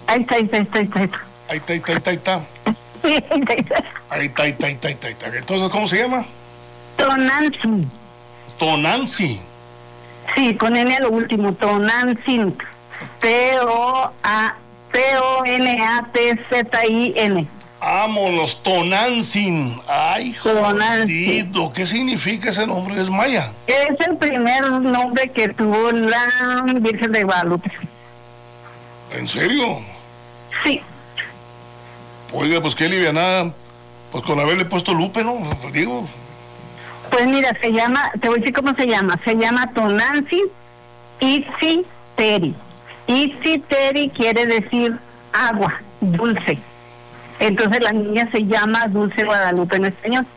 Ahí está. Ahí está. Sí, ahí está. Entonces, ¿cómo se llama? Tonantzin. Tonantzin. Sí, con N a lo último, Tonantzin. Tonantzin. Vámonos, Tonantzin. Ay, Tonantzin. jodido. ¿Qué significa ese nombre? ¿Es maya? Es el primer nombre que tuvo la Virgen de Guadalupe. ¿En serio? Sí. Oiga, pues qué livianada. Pues con haberle puesto Lupe, ¿no? Digo. Pues mira, te voy a decir cómo se llama. Se llama Tonantzin Itziteri. Itziteri quiere decir agua, dulce. Entonces la niña se llama Dulce Guadalupe en español.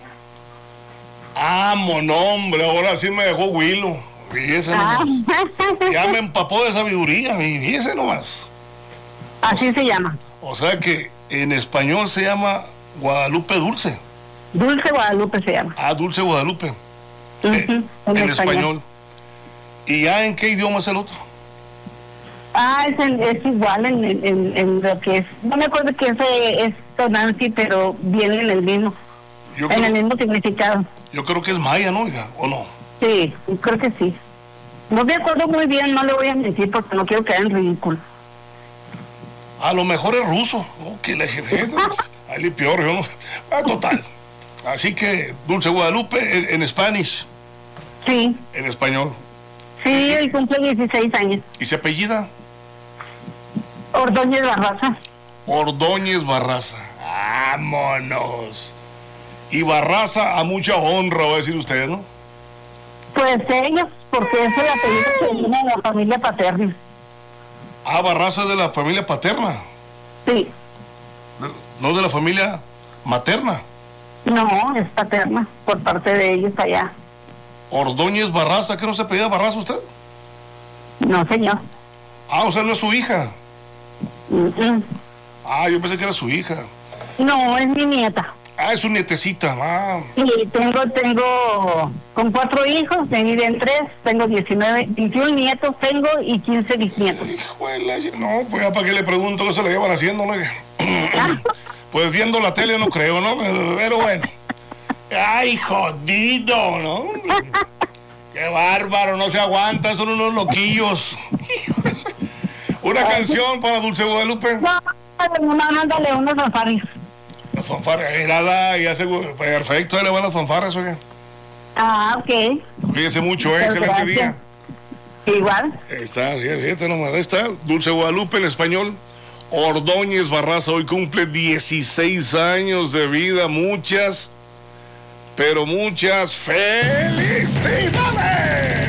Hombre, ahora sí me dejó Willow. Fíjese nomás. Ya me empapó de sabiduría, fíjese nomás. Así se llama. O sea que en español se llama Guadalupe Dulce. Dulce Guadalupe se llama. Dulce Guadalupe. En español. ¿Y ya en qué idioma es el otro? Es igual en lo que es. No me acuerdo que ese es Tonantzin, pero viene en el mismo. El mismo significado. Yo creo que es maya, ¿no, oiga? ¿O no? Sí, creo que sí. No me acuerdo muy bien, no le voy a mentir porque no quiero quedar en ridículo. A lo mejor es ruso. ¿Qué le dije? Ahí peor, yo no. Total. Así que Dulce Guadalupe en Spanish. Sí. En español. Sí, él cumple 16 años. ¿Y se apellida? Ordóñez Barraza. Ordóñez Barraza. ¡Vámonos! Y Barraza a mucha honra, va a decir usted, ¿no? Pues ellos, porque es el apellido que viene de la familia paterna. Barraza es de la familia paterna. Sí. ¿No de la familia materna? No, es paterna, por parte de ellos allá. Ordóñez Barraza, ¿qué no se apellida Barraza usted? No, señor. O sea, no es su hija. Yo pensé que era su hija. No, es mi nieta. Es su nietecita. Sí, tengo con 4 hijos, me viven 3, tengo 21 nietos tengo y 15 bisnietos. Híjole, no, pues ya para qué le pregunto qué se lo llevan haciendo, ¿no? Pues viendo la tele no creo, ¿no? Pero bueno. ¡Ay, jodido!, ¿no? ¡Qué bárbaro! No se aguantan, son unos loquillos. Una canción para Dulce Guadalupe. No, mándale unos fanfarrios. Las fanfarrias, ya se... Perfecto, ahí le van las fanfarrias, oiga. Ok. Cuídese mucho, excelente día. Igual. Ahí está, Dulce Guadalupe en español. Ordóñez Barraza hoy cumple 16 años de vida, muchas, pero muchas felicidades.